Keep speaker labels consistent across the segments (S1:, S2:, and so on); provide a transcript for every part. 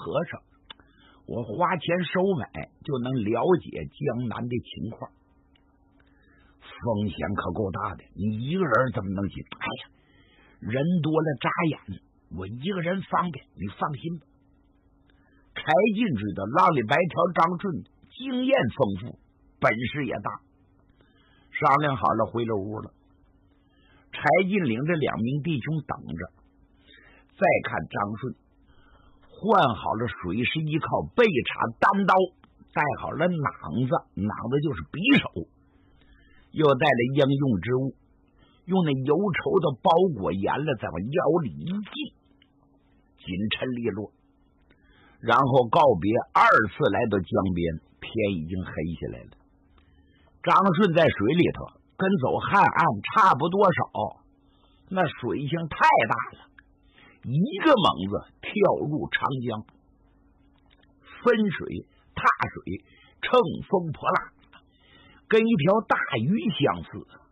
S1: 和尚，我花钱收买就能了解江南的情况。风险可够大的，你一个人怎么能进？哎呀，人多了扎眼，我一个人方便，你放心吧。柴进知道浪里白条张顺经验丰富，本事也大，商量好了回了屋了。柴进领着2名弟兄等着，再看张顺换好了水师一靠背插单刀，带好了榔子，榔子就是匕首，又带了应用之物，用那油绸的包裹严了，再往腰里一系，紧抻利落，然后告别，2次来到江边，天已经黑下来了。张顺在水里头跟走汉岸差不多少，那水性太大了，一个猛子跳入长江，分水踏水，乘风破浪，跟一条大鱼相似。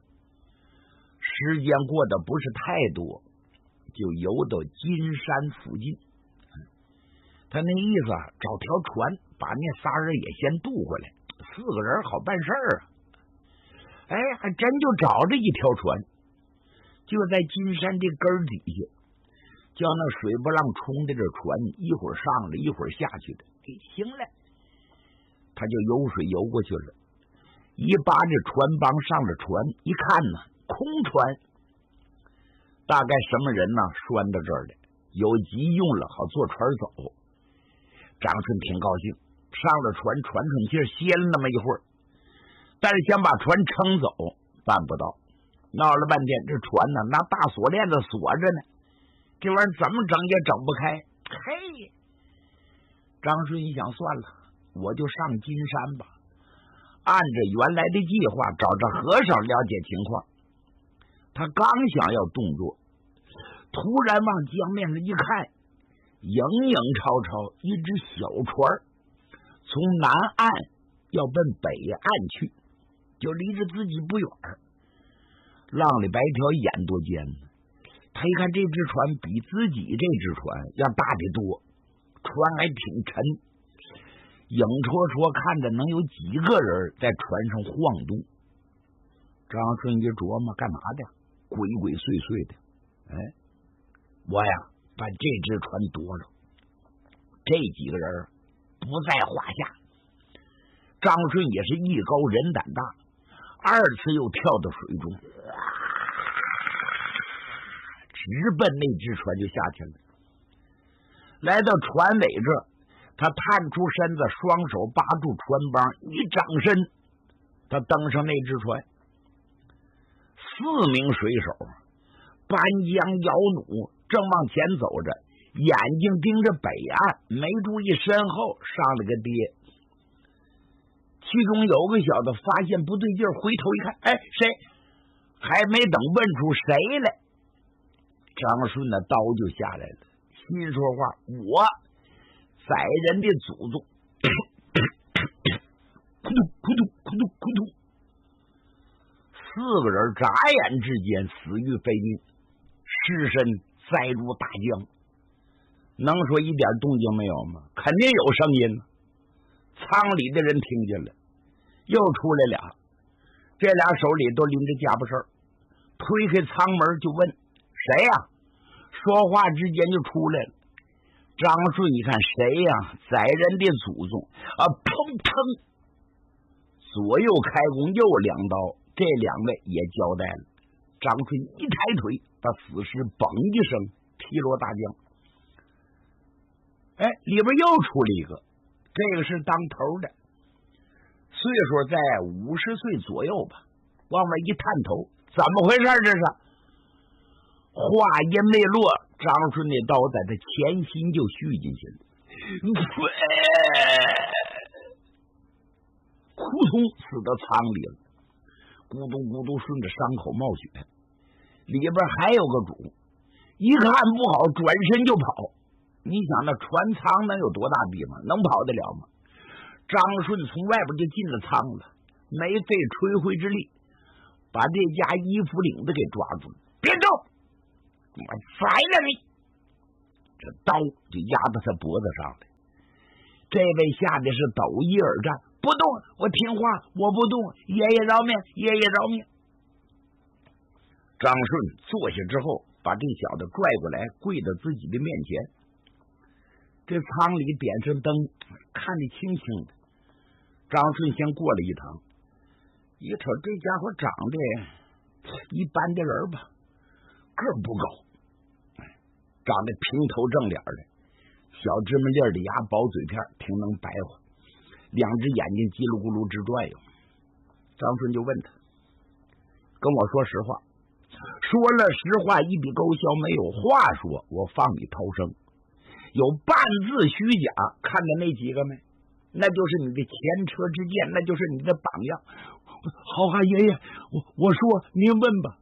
S1: 时间过得不是太多，就游到金山附近。他那意思找条船把那仨人也先渡回来，4个人好办事儿啊。哎，还真就找着一条船，就在金山这根底下，叫那水波浪冲的这船一会儿上来一会儿下去的。行了，他就游水游过去了，一扒着船帮上了船，一看呢，空船，大概什么人呢拴到这儿的，有急用了好坐船走。张顺挺高兴，上了船，喘喘气儿，歇了那么一会儿，但是想把船撑走办不到，闹了半天，这船呢拿大锁链子锁着呢，这玩意儿怎么整也整不开。嘿，张顺一想，算了，我就上金山吧，按着原来的计划找着和尚了解情况。他刚想要动作，突然往江面上一看，影影绰绰一只小船从南岸要奔北岸去，就离着自己不远。浪里白条眼多尖，他一看这只船比自己这只船要大得多，船还挺沉，影绰绰看着能有几个人在船上晃动。张顺一琢磨，干嘛的？鬼鬼祟祟的。哎，我呀把这只船夺了，这几个人不在话下。张顺也是艺高人胆大，2次又跳到水中，直奔那只船就下去了。来到船尾这，他探出身子，双手扒住船帮，一掌身，他登上那只船。4名水手搬江摇弩，正往前走着，眼睛盯着北岸，没注意身后上了个跌。其中有个小子发现不对劲儿，回头一看，哎，谁？还没等问出谁来，张顺的刀就下来了，心说话，我宰人的祖宗，咕嘟咕嘟咕嘟咕嘟，4个人眨眼之间死于非命，尸身栽入大江。能说一点动静没有吗？肯定有声音。舱里的人听见了，又出来俩，这俩手里都拎着家伙事儿，推开舱门就问谁呀？说话之间就出来了。张顺一看谁呀？宰人的祖宗啊！砰砰，左右开弓，又2刀，这2位也交代了。张顺一抬腿，把死尸嘣一声踢落大江。哎，里边又出了一个，这个是当头的，岁数在50岁左右吧，往外一探头，怎么回事？这是话音未落，张顺那刀在他前心就续进去了，扑通死到舱里了，咕嘟咕嘟顺着伤口冒血，里边还有个主，一看不好，转身就跑。你想那船舱能有多大地方，能跑得了吗？张顺从外边就进了舱了，没费吹灰之力，把这家衣服领子给抓住了。别动，我宰了你！这刀就压到他脖子上来。 这位下的是斗一而战，不动，我听话，我不动，爷爷饶命，爷爷饶命。张顺坐下之后，把这小子拽过来，跪到自己的面前。这舱里点上灯，看得清清的。张顺先过了一趟，一瞅这家伙长得一般的人吧，个儿不高，长得平头正脸的，小芝麻粒的牙，薄嘴片，挺能白话，两只眼睛叽噜咕噜直转悠。张顺就问他，跟我说实话，说了实话一笔勾销，没有话说，我放你逃生。有半字虚假，看的那几个没？那就是你的前车之鉴，那就是你的榜样。好啊，爷爷，我说您问吧。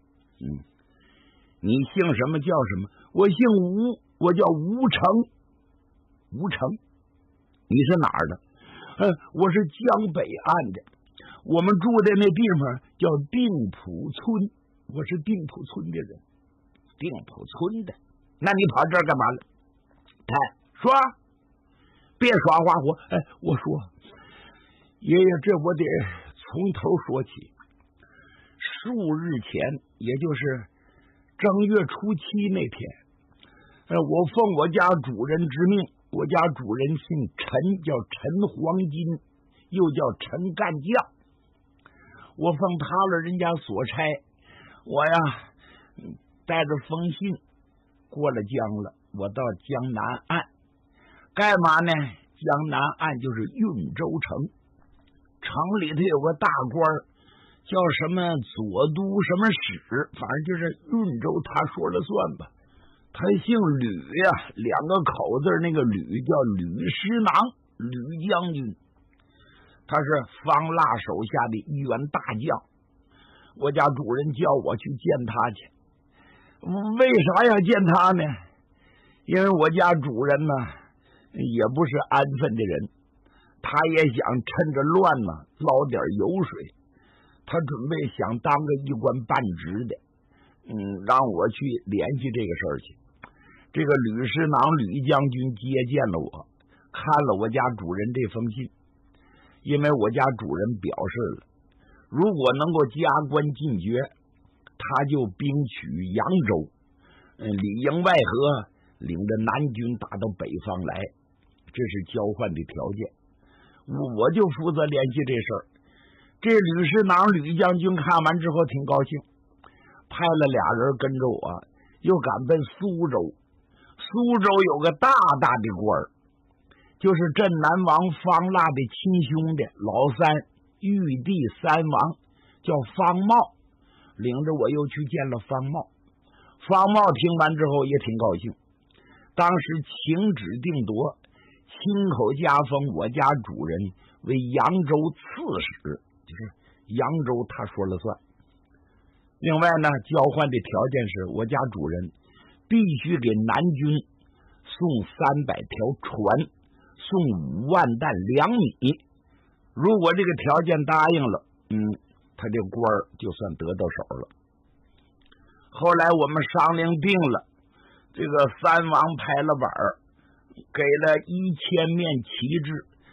S1: 你姓什么叫什么？我姓吴，我叫吴成。吴成，你是哪儿的？我是江北岸的，我们住的那地方叫定浦村，我是定浦村的人。定浦村的，那你跑这儿干嘛了？说，别耍花活。我说，爷爷，这我得从头说起。数日前，也就是正月初七那天，我奉我家主人之命，我家主人姓陈，叫陈黄金，又叫陈干将。我奉他了人家所差，我呀带着封信过了江了，我到江南岸干嘛呢？江南岸就是运州城，城里头有个大官叫什么左都什么使，反正就是运州他说了算吧。他姓吕呀，两个口字，那个吕叫吕师囊，吕将军，他是方腊手下的一员大将。我家主人叫我去见他去，为啥要见他呢？因为我家主人呢也不是安分的人，他也想趁着乱呢捞点油水，他准备想当个一官半职的，让我去联系这个事儿去。这个吕师囊吕将军接见了我，看了我家主人这封信，因为我家主人表示了，如果能够加官进爵，他就兵取扬州，里应外合，领着南军打到北方来，这是交换的条件。我就负责联系这事儿。这吕师囊吕将军看完之后挺高兴，派了俩人跟着我，又赶奔苏州。苏州有个大大的官儿，就是镇南王方腊的亲兄弟老三，玉帝三王，叫方茂，领着我又去见了方茂。方茂听完之后也挺高兴，当时请旨定夺，亲口加封我家主人为扬州刺史，就是扬州他说了算。另外呢，交换的条件是我家主人必须给南军送300条船，送5万担粮米。如果这个条件答应了，他这官儿就算得到手了。后来我们商量定了，这个三王拍了板儿，给了1000面旗帜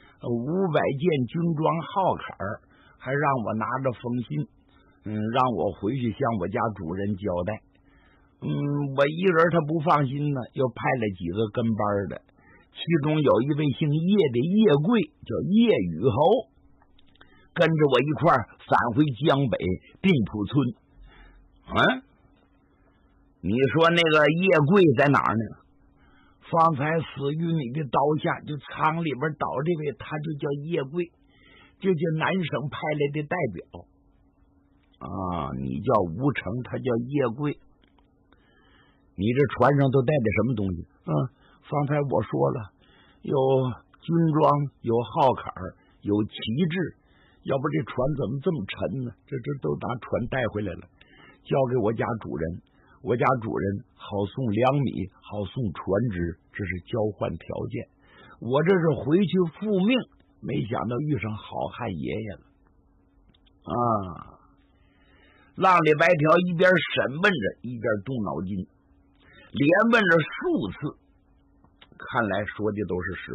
S1: ，500件军装号坎儿，还让我拿着封信，让我回去向我家主人交代。我一人他不放心呢，又派了几个跟班的，其中有一位姓叶的叶贵，叫叶雨侯，跟着我一块儿返回江北定浦村。你说那个叶贵在哪儿呢？方才死于你的刀下，就仓里边倒这位，他就叫叶贵，这就南省派来的代表你叫吴成，他叫叶贵。你这船上都带的什么东西？方才我说了，有军装，有号坎儿，有旗帜，要不这船怎么这么沉呢？这都拿船带回来了，交给我家主人，我家主人好送粮米，好送船只，这是交换条件。我这是回去复命，没想到遇上好汉爷爷了浪里白条一边审问着，一边动脑筋，连问了数次，看来说的都是实